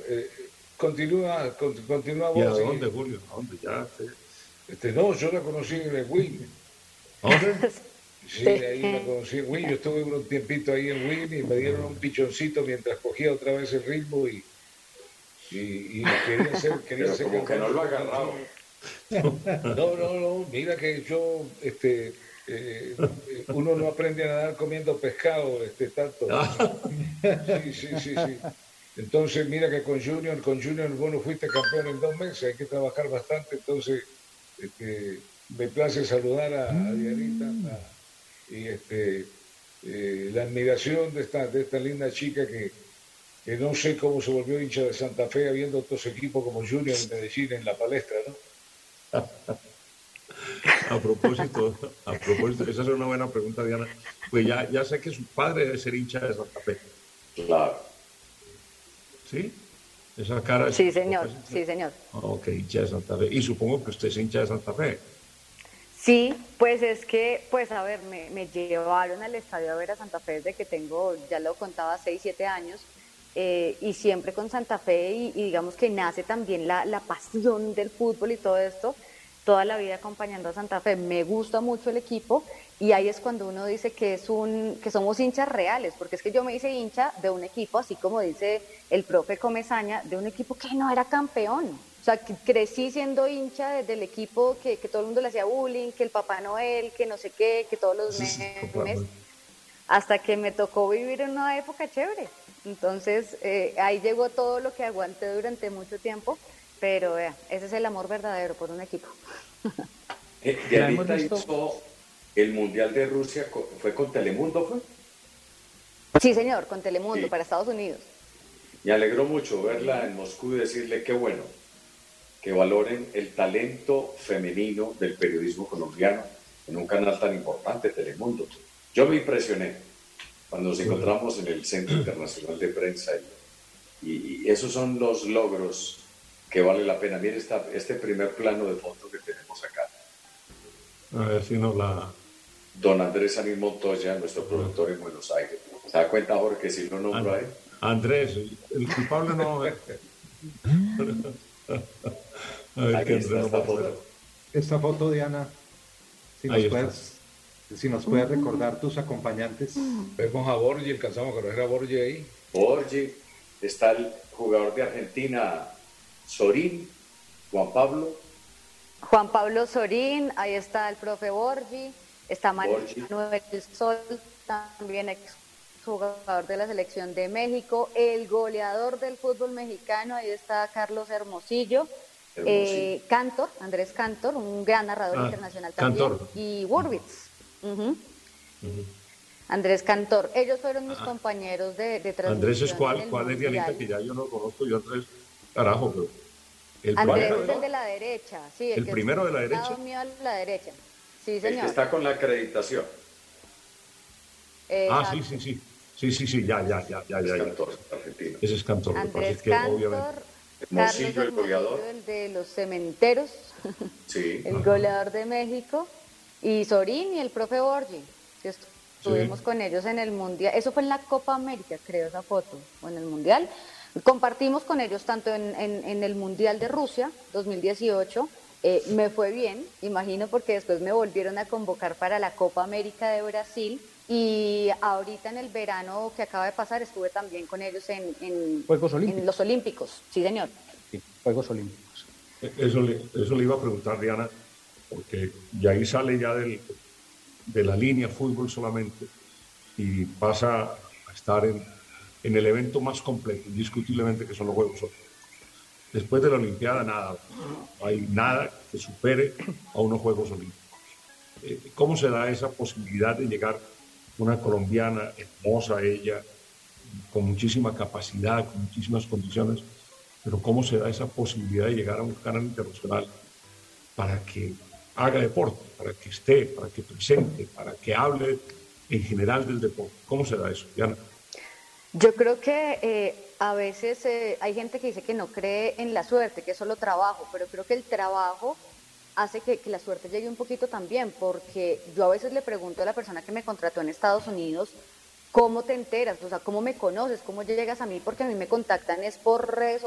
continúa ¿Y a vos. dónde, Julio? ¿A dónde? Ya. No, yo la conocí en el Win. ¿A dónde? Sí, ahí la conocí en Win. Yo estuve un tiempito ahí en Win y me dieron un pichoncito mientras cogía otra vez el ritmo y quería Pero ser como que no lo ha campeoncito con agarrado. Junior. No, no, no, mira que yo, uno no aprende a nadar comiendo pescado, tanto. Sí, sí, sí, sí. Entonces, mira que con Junior vos no fuiste campeón en 2 meses, hay que trabajar bastante. Entonces, me place saludar a Dianita y la admiración de esta linda chica que no sé cómo se volvió hincha de Santa Fe habiendo otros equipos como Junior y Medellín en la palestra, ¿no? A propósito, esa es una buena pregunta, Diana. Pues ya sé que su padre debe ser hincha de Santa Fe, Claro. ¿sí? Esa cara es Sí, su papá señor, es hincha. sí, señor. Ok, hincha de Santa Fe. Y supongo que usted es hincha de Santa Fe. Sí, pues es que, pues a ver, me llevaron al estadio a ver a Santa Fe desde que tengo, ya lo contaba, 6, 7 años, y siempre con Santa Fe y digamos que nace también la pasión del fútbol y todo esto, toda la vida acompañando a Santa Fe. Me gusta mucho el equipo y ahí es cuando uno dice que somos hinchas reales, porque es que yo me hice hincha de un equipo, así como dice el profe Comesaña, de un equipo que no era campeón. O sea, que crecí siendo hincha del equipo que todo el mundo le hacía bullying, que el Papá Noel, que no sé qué, que todos los Sí, sí, papá, memes, bueno. hasta que me tocó vivir en una época chévere. Entonces, ahí llegó todo lo que aguanté durante mucho tiempo, pero ese es el amor verdadero por un equipo. La hemos Dianita visto. hizo el Mundial de Rusia, ¿fue con Telemundo, fue? Sí, señor, con Telemundo Sí. para Estados Unidos. Me alegró mucho verla en Moscú y decirle qué bueno que valoren el talento femenino del periodismo colombiano en un canal tan importante, Telemundo. Yo me impresioné cuando nos encontramos en el Centro Internacional de Prensa y esos son los logros que vale la pena. Miren este primer plano de foto que tenemos acá. A ver si nos la. Don Andrés Anil Montoya, nuestro productor en Buenos Aires. ¿Se da cuenta, Jorge, que si lo nombro An- ahí? Andrés, el culpable no. A ver que Ahí Andrés está no esta va a ver. foto. Esta foto, Diana, si nos Ahí está. puedes, si nos puedes recordar tus acompañantes. Vemos a Borgi, alcanzamos a conocer a Borgi ahí. Borgi, está el jugador de Argentina, Sorín, Juan Pablo. Juan Pablo Sorín, ahí está el profe Borgi, está Manuel Borgi. Sol, también exjugador de la selección de México, el goleador del fútbol mexicano, ahí está Carlos Hermosillo, Hermosillo. Cantor, Andrés Cantor, un gran narrador internacional también, Cantor. y Wurbitz. Andrés Cantor, ellos fueron mis compañeros de Andrés es transmisión en el cuál es Dianita, Mundial. que ya yo no lo conozco, yo Andrés, carajo, pero el Andrés primero, es el de la derecha, sí, el el que primero de la está al derecha. lado mío a la derecha. Sí, El que señor. está con la acreditación. Sí, Exacto. sí, sí. Sí, sí, sí, ya. Es Cantor, argentino. Ese es Cantor, lo que pasa es Andrés que obviamente. Cantor, Carlos Hermosillo, el goleador. Hermosillo, el de los cementeros, Sí. el goleador de México, y Sorín y el profe Borgi, que estuvimos Sí. con ellos en el Mundial. Eso fue en la Copa América, creo, esa foto, o en el Mundial. Compartimos con ellos tanto en el Mundial de Rusia, 2018, me fue bien, imagino, porque después me volvieron a convocar para la Copa América de Brasil. Y ahorita en el verano que acaba de pasar estuve también con ellos Juegos en Olímpicos. los Olímpicos, sí señor. Sí, Juegos Olímpicos. Eso le iba a preguntar, Diana, porque ya ahí sale ya de la línea fútbol solamente y pasa a estar en el evento más completo, indiscutiblemente, que son los Juegos Olímpicos. Después de la Olimpiada, nada, no hay nada que supere a unos Juegos Olímpicos. ¿Cómo se da esa posibilidad de llegar una colombiana, hermosa ella, con muchísima capacidad, con muchísimas condiciones, pero cómo se da esa posibilidad de llegar a un canal internacional para que haga deporte, para que esté, para que presente, para que hable en general del deporte? ¿Cómo se da eso, Diana? Yo creo que a veces hay gente que dice que no cree en la suerte, que es solo trabajo, pero creo que el trabajo hace que la suerte llegue un poquito también, porque yo a veces le pregunto a la persona que me contrató en Estados Unidos, ¿cómo te enteras? O sea, ¿cómo me conoces? ¿Cómo llegas a mí? Porque a mí me contactan es por redes